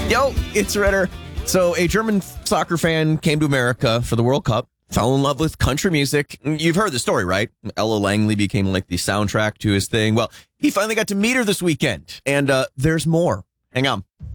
Yo, it's Ritter. So a German soccer fan came to America for the World Cup, fell in love with country music. You've heard the story, right? Ella Langley became like the soundtrack to his thing. Well, he finally got to meet her this weekend, and there's more. Hang on.